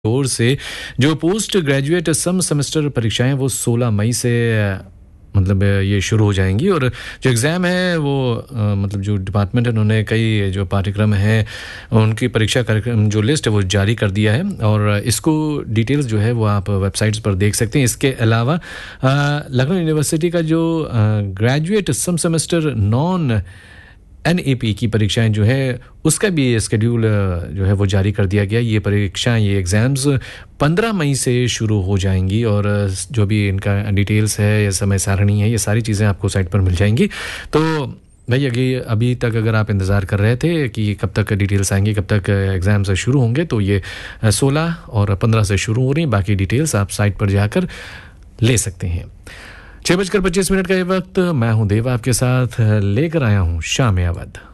ओर से जो post graduate सम semester परीक्षाएं हैं वो 16 मई से मतलब ये शुरू हो जाएंगी और जो एग्ज़ाम है वो मतलब जो डिपार्टमेंट है उन्होंने कई जो पाठ्यक्रम हैं उनकी परीक्षा कार्यक्रम जो लिस्ट है वो जारी कर दिया है और इसको डिटेल्स जो है वो आप वेबसाइट्स पर देख सकते हैं। इसके अलावा लखनऊ यूनिवर्सिटी का जो ग्रेजुएट सम सेमेस्टर नॉन NAP की परीक्षाएं जो है उसका भी स्केड्यूल जो है वो जारी कर दिया गया। ये परीक्षाएं ये एग्ज़ाम्स 15 मई से शुरू हो जाएंगी और जो भी इनका डिटेल्स है या समय सारणी है ये सारी चीज़ें आपको साइट पर मिल जाएंगी। तो भाई अभी तक अगर आप इंतज़ार कर रहे थे कि कब तक डिटेल्स आएंगी, कब तक एग्ज़ाम्स शुरू होंगे, तो ये 16 और 15 से शुरू हो रही हैं। बाकी डिटेल्स आप साइट पर जाकर ले सकते हैं। 6:25 का ये वक्त, मैं हूं देव आपके साथ लेकर आया हूं शाम अवध।